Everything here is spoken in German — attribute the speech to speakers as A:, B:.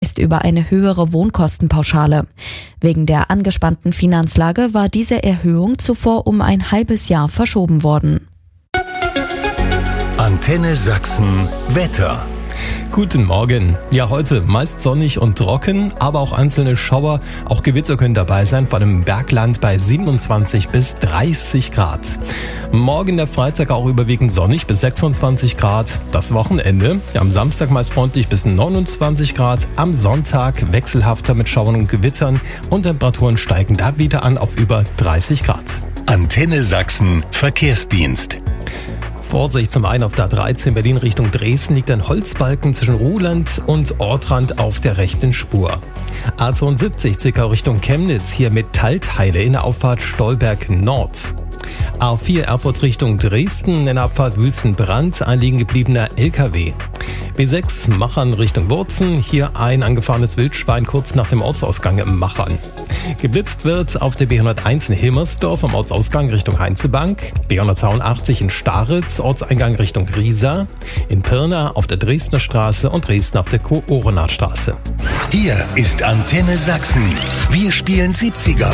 A: zunächst über eine höhere Wohnkostenpauschale. Wegen der angespannten Finanzlage war diese Erhöhung zuvor um ein halbes Jahr verschoben worden.
B: Antenne Sachsen Wetter.
C: Guten Morgen. Ja, heute meist sonnig und trocken, aber auch einzelne Schauer. Auch Gewitter können dabei sein, vor allem im Bergland bei 27 bis 30 Grad. Morgen der Freitag auch überwiegend sonnig bis 26 Grad. Das Wochenende, ja, am Samstag meist freundlich bis 29 Grad. Am Sonntag wechselhafter mit Schauern und Gewittern und Temperaturen steigen da wieder an auf über 30 Grad.
B: Antenne Sachsen Verkehrsdienst.
C: Vorsicht, zum einen auf der A13 Berlin Richtung Dresden liegt ein Holzbalken zwischen Ruhland und Ortrand auf der rechten Spur. A72 Zwickau Richtung Chemnitz, hier Metallteile in der Auffahrt Stolberg Nord. A4 Erfurt Richtung Dresden, in der Abfahrt Wüstenbrand, ein liegen gebliebener LKW. B6 Machern Richtung Wurzen, hier ein angefahrenes Wildschwein kurz nach dem Ortsausgang im Machern. Geblitzt wird auf der B101 in Hilmersdorf am Ortsausgang Richtung Heinzebank, B182 in Staritz, Ortseingang Richtung Riesa, in Pirna auf der Dresdner Straße und Dresden auf der Koorener Straße.
B: Hier ist Antenne Sachsen. Wir spielen 70er.